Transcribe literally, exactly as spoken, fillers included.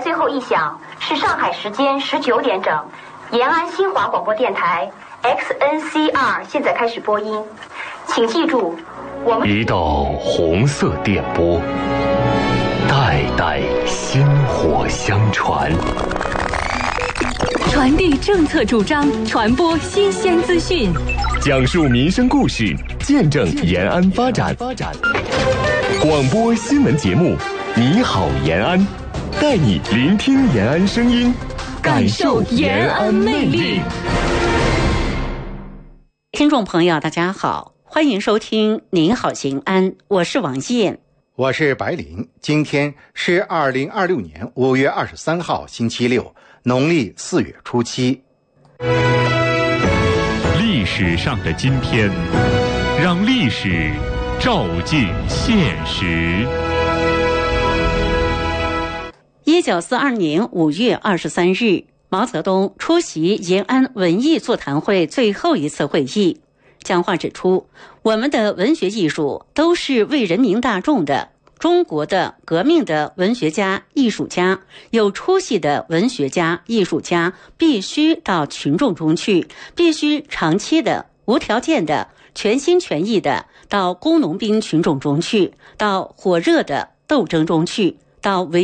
最后一响是上海时间十九点整，延安新华广播电台 X N C R 现在开始播音，请记住，我们一道红色电波，代代薪火相传， 传递政策主张，传播新鲜资讯， 讲述民生故事，见证延安发展。广播新闻节目，你好延安，带你聆听延安声音，感受延安魅力。 听众朋友大家好，欢迎收听您好延安，我是王燕， 我是白灵。今天是二零二六年五月二十三号星期六，农历四月初七。 历史上的今天，让历史照进现实。 一九四二年五月二十三日，毛泽东出席延安文艺座谈会最后一次会议，讲话指出，我们的文学艺术都是为人民大众的，中国的革命的文学家、艺术家，有出息的文学家、艺术家必须到群众中去，必须长期的、无条件的、全心全意的到工农兵群众中去，到火热的斗争中去，到为